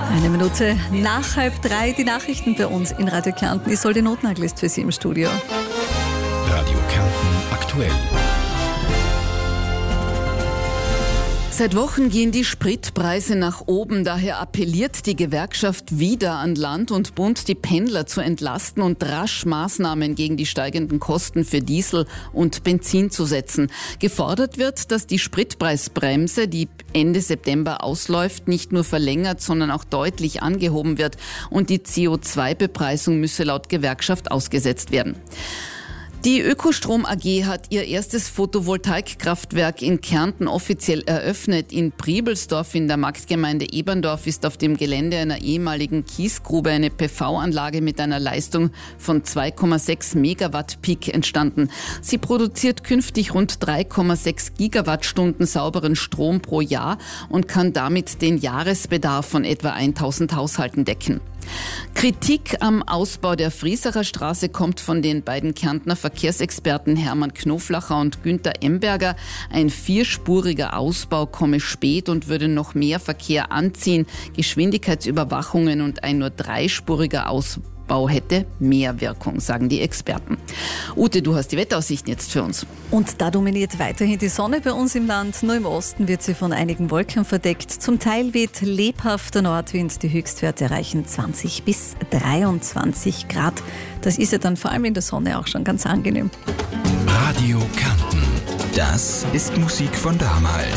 Eine Minute nach 2:30 die Nachrichten bei uns in Radio Kärnten. Isolde Notnagel ist für Sie im Studio. Radio Kärnten aktuell. Seit Wochen gehen die Spritpreise nach oben. Daher appelliert die Gewerkschaft wieder an Land und Bund, die Pendler zu entlasten und rasch Maßnahmen gegen die steigenden Kosten für Diesel und Benzin zu setzen. Gefordert wird, dass die Spritpreisbremse, die Ende September ausläuft, nicht nur verlängert, sondern auch deutlich angehoben wird. Und die CO2-Bepreisung müsse laut Gewerkschaft ausgesetzt werden. Die Ökostrom AG hat ihr erstes Photovoltaikkraftwerk in Kärnten offiziell eröffnet. In Priebelsdorf in der Marktgemeinde Eberndorf ist auf dem Gelände einer ehemaligen Kiesgrube eine PV-Anlage mit einer Leistung von 2,6 Megawatt Peak entstanden. Sie produziert künftig rund 3,6 Gigawattstunden sauberen Strom pro Jahr und kann damit den Jahresbedarf von etwa 1000 Haushalten decken. Kritik am Ausbau der Friesacher Straße kommt von den beiden Kärntner Verkehrsexperten Hermann Knoflacher und Günther Emberger. Ein 4-spuriger Ausbau komme spät und würde noch mehr Verkehr anziehen. Geschwindigkeitsüberwachungen und ein nur 3-spuriger Ausbau hätte mehr Wirkung, sagen die Experten. Ute, du hast die Wetteraussichten jetzt für uns. Und da dominiert weiterhin die Sonne bei uns im Land. Nur im Osten wird sie von einigen Wolken verdeckt. Zum Teil weht lebhafter Nordwind. Die Höchstwerte erreichen 20 bis 23 Grad. Das ist ja dann vor allem in der Sonne auch schon ganz angenehm. Radio Kärnten. Das ist Musik von damals.